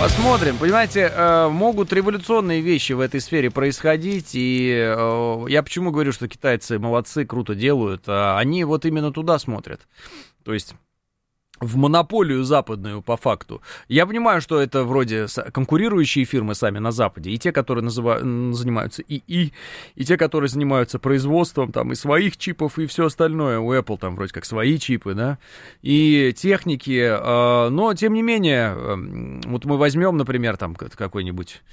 Посмотрим. Понимаете, могут революционные вещи в этой сфере происходить, и я почему говорю, что китайцы молодцы, круто делают, они вот именно туда смотрят. То есть в монополию западную по факту. Я понимаю, что это вроде конкурирующие фирмы сами на Западе, и те, которые занимаются ИИ, и те, которые занимаются производством там и своих чипов, и все остальное. У Apple там вроде как свои чипы, да, и техники, но тем не менее, вот мы возьмем, например, там какой-нибудь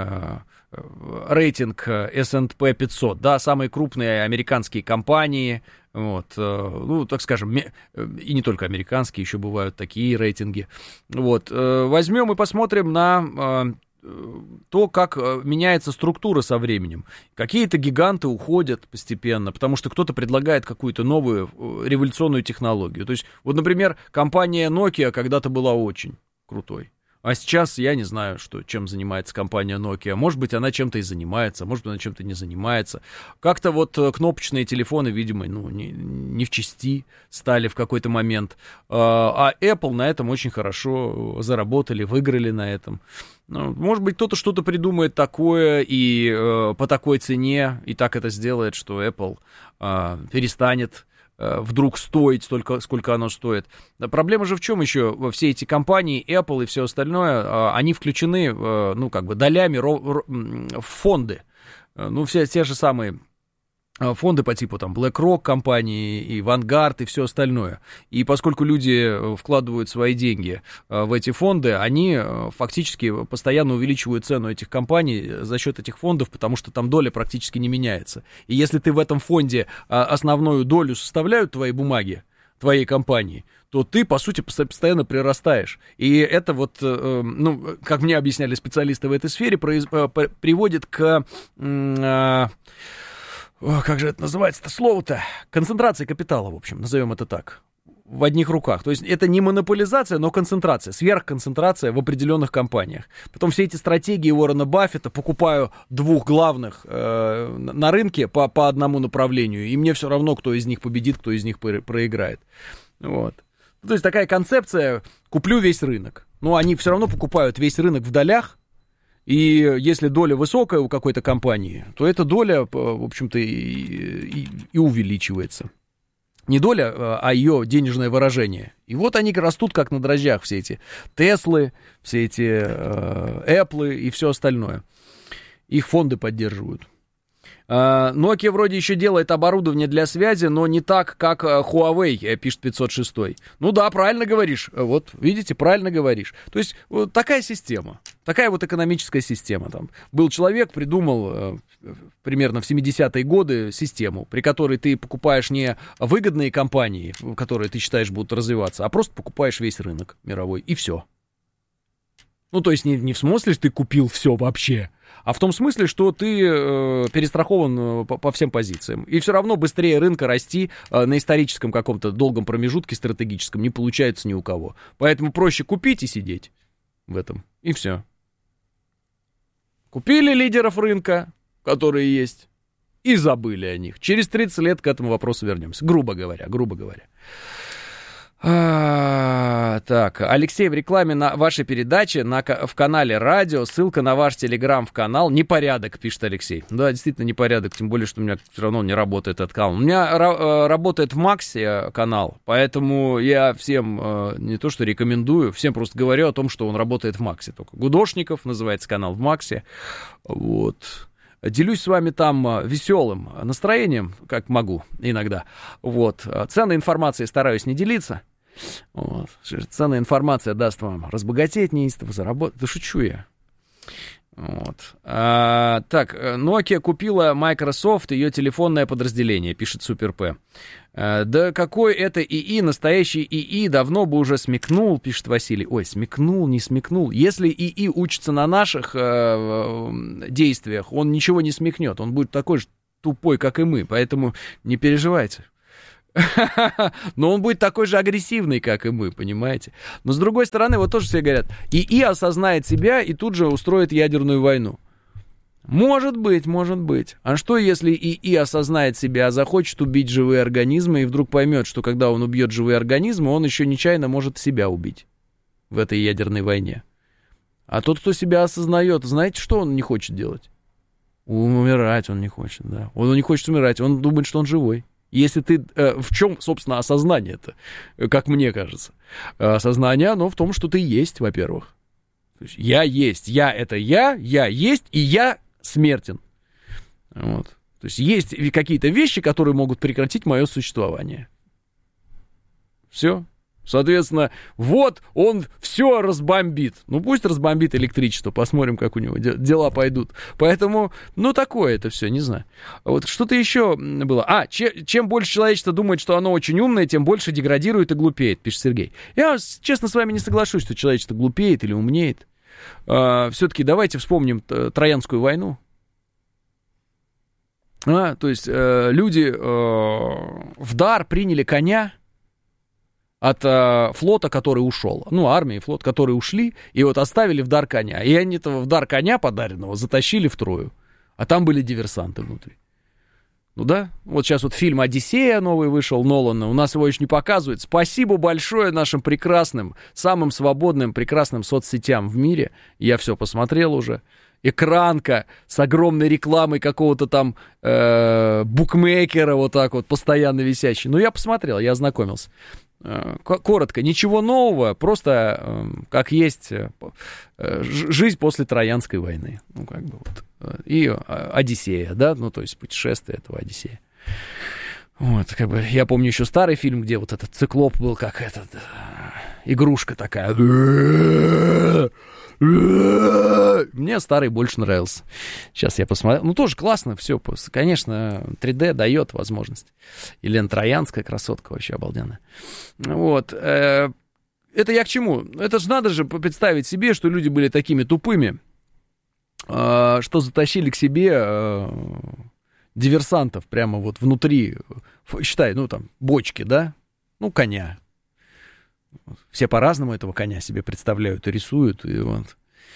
рейтинг S&P 500, да, самые крупные американские компании, вот, ну, так скажем, и не только американские, еще бывают такие рейтинги. Вот, возьмем и посмотрим на то, как меняется структура со временем. Какие-то гиганты уходят постепенно, потому что кто-то предлагает какую-то новую революционную технологию. То есть, вот, например, компания Nokia когда-то была очень крутой. А сейчас я не знаю, чем занимается компания Nokia. Может быть, она чем-то и занимается, может быть, она чем-то не занимается. Как-то вот кнопочные телефоны, видимо, ну, не в чести стали в какой-то момент. А Apple на этом очень хорошо заработали, выиграли на этом. Ну, может быть, кто-то что-то придумает такое и по такой цене, и так это сделает, что Apple перестанет вдруг стоить столько, сколько оно стоит. Проблема же в чем еще? Все эти компании, Apple и все остальное, они включены, ну, как бы долями в фонды. Ну, все те же самые фонды по типу там BlackRock компании и Vanguard и все остальное. И поскольку люди вкладывают свои деньги в эти фонды, они фактически постоянно увеличивают цену этих компаний за счет этих фондов, потому что там доля практически не меняется. И если ты в этом фонде основную долю составляют твои бумаги, твоей компании, то ты, по сути, постоянно прирастаешь. И это вот, ну, как мне объясняли специалисты в этой сфере, приводит к... как же это называется-то слово-то? Концентрация капитала, в общем, назовем это так, в одних руках. То есть это не монополизация, но концентрация, сверхконцентрация в определенных компаниях. Потом все эти стратегии Уоррена Баффета: покупаю двух главных на рынке по одному направлению, и мне все равно, кто из них победит, кто из них проиграет. Вот. То есть такая концепция: куплю весь рынок. Но они все равно покупают весь рынок в долях. И если доля высокая у какой-то компании, то эта доля, в общем-то, и увеличивается. Не доля, а ее денежное выражение. И вот они растут как на дрожжах, все эти Теслы, все эти Apple и все остальное. Их фонды поддерживают. Nokia вроде еще делает оборудование для связи, но не так, как Huawei, пишет 506. Ну да, правильно говоришь. Вот, видите, правильно говоришь. То есть вот такая система, такая вот экономическая система. Там был человек, придумал примерно в 70-е годы систему, при которой ты покупаешь не выгодные компании, которые ты считаешь будут развиваться, а просто покупаешь весь рынок мировой, и все. Ну, то есть не в смысле, что ты купил все вообще, а в том смысле, что ты перестрахован по всем позициям. И все равно быстрее рынка расти на историческом каком-то долгом промежутке стратегическом не получается ни у кого. Поэтому проще купить и сидеть в этом. И все. Купили лидеров рынка, которые есть, и забыли о них. Через 30 лет к этому вопросу вернемся. Грубо говоря. Так, Алексей, в рекламе на вашей передаче в канале радио, ссылка на ваш телеграм-канал. Непорядок, пишет Алексей. Да, действительно непорядок, тем более, что у меня все равно не работает этот канал. У меня работает в Максе канал, поэтому я всем не то что рекомендую, всем просто говорю о том, что он работает в Максе. Только Гудошников называется канал в Максе. Вот. Делюсь с вами там веселым настроением, как могу иногда. Вот. Ценной информацией стараюсь не делиться. Вот. Ценная информация даст вам разбогатеть неистово, заработать. Да шучу я. Вот. Так, Nokia купила Microsoft, ее телефонное подразделение, пишет Супер П. Да какой это ИИ, настоящий ИИ давно бы уже смекнул, пишет Василий. Ой, смекнул, не смекнул. Если ИИ учится на наших действиях, он ничего не смекнет, он будет такой же тупой, как и мы, поэтому не переживайте. Но он будет такой же агрессивный, как и мы, понимаете? Но с другой стороны, вот тоже все говорят, ИИ осознает себя и тут же устроит ядерную войну. Может быть. А что, если ИИ осознает себя, захочет убить живые организмы и вдруг поймет, что когда он убьет живые организмы, он еще нечаянно может себя убить в этой ядерной войне? А тот, кто себя осознает, знаете, что он не хочет делать? Умирать он не хочет, да. Он не хочет умирать, он думает, что он живой. Если ты... в чем, собственно, осознание-то, как мне кажется? Осознание, оно в том, что ты есть, во-первых. То есть я есть, я это я есть, и я смертен. Вот. То есть есть какие-то вещи, которые могут прекратить мое существование. Все. Соответственно, вот он все разбомбит. Ну, пусть разбомбит электричество, посмотрим, как у него дела пойдут. Поэтому, ну, такое это все, не знаю. Вот что-то еще было. Чем больше человечество думает, что оно очень умное, тем больше деградирует и глупеет, пишет Сергей. Я, честно, с вами не соглашусь, что человечество глупеет или умнеет. Все-таки давайте вспомним Троянскую войну. То есть люди в дар приняли коня от флота, который ушел. Ну, армия и флот, которые ушли, и вот оставили в дар коня. И они этого в дар коня подаренного затащили в Трою. А там были диверсанты внутри. Ну да, вот сейчас вот фильм «Одиссея» новый вышел, Нолана, у нас его еще не показывают. Спасибо большое нашим прекрасным, самым свободным, прекрасным соцсетям в мире. Я все посмотрел уже. Экранка с огромной рекламой какого-то там букмекера, вот так вот, постоянно висящий. Ну, я посмотрел, я ознакомился. Коротко, ничего нового, просто как есть жизнь после Троянской войны. Ну, как бы вот. И Одиссея, да, ну, то есть путешествие этого Одиссея. Вот, как бы, я помню еще старый фильм, где вот этот циклоп был, как этот, игрушка такая. Мне старый больше нравился. Сейчас я посмотрел. Ну, тоже классно все. Конечно, 3D дает возможность. Елена Троянская, красотка вообще обалденная. Вот. Это я к чему? Это же надо же представить себе, что люди были такими тупыми, что затащили к себе диверсантов прямо вот внутри, считай, ну, там, бочки, да? Ну, коня. Все по-разному этого коня себе представляют и рисуют. И вот.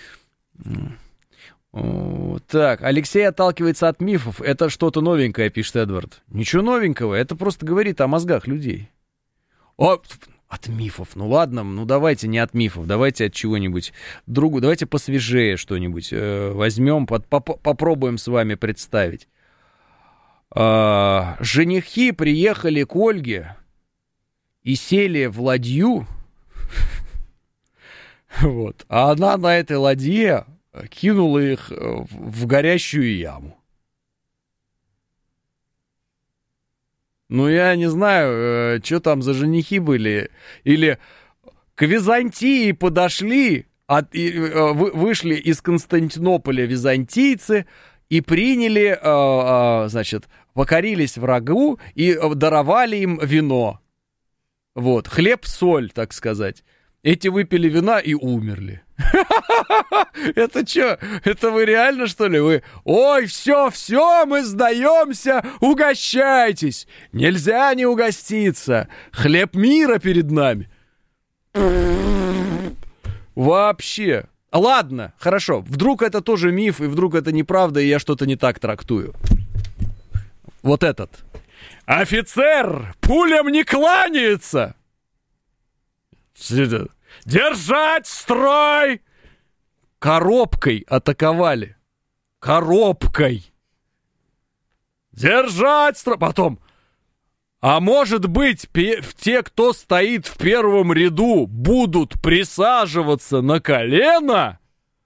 Так, Алексей отталкивается от мифов. Это что-то новенькое, пишет Эдвард. Ничего новенького, это просто говорит о мозгах людей. От мифов. Ну ладно, ну давайте не от мифов, давайте от чего-нибудь другого. Давайте посвежее что-нибудь возьмем, попробуем с вами представить. Женихи приехали к Ольге и сели в ладью, вот, а она на этой ладье кинула их в горящую яму. Ну, я не знаю, что там за женихи были. Или к Византии подошли, вышли из Константинополя византийцы и приняли, значит, покорились врагу и даровали им вино. Вот, хлеб-соль, так сказать. Эти выпили вина и умерли. Это что? Это вы реально, что ли? Вы, ой, все, мы сдаемся, угощайтесь. Нельзя не угоститься. Хлеб мира перед нами. Вообще. Ладно, хорошо. Вдруг это тоже миф, и вдруг это неправда, и я что-то не так трактую. Вот этот. Офицер пулям не кланяется. Держать строй! Коробкой атаковали. Коробкой. Держать строй. Потом. А может быть, те, кто стоит в первом ряду, будут присаживаться на колено?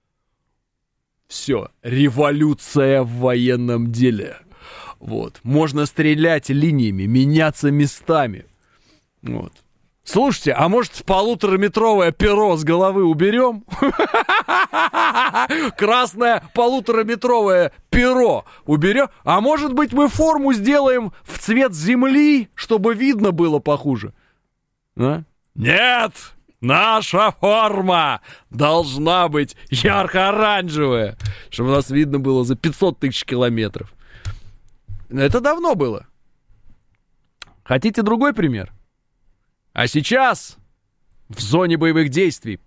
Все. Революция в военном деле. Вот. Можно стрелять линиями, меняться местами. Вот. Слушайте, а может 1,5-метровое перо с головы уберем? Красное 1,5-метровое перо уберем? А может быть мы форму сделаем в цвет земли, чтобы видно было похуже? А? Нет! Наша форма должна быть ярко-оранжевая, чтобы нас видно было за 500 тысяч километров. Это давно было. Хотите другой пример? А сейчас в зоне боевых действий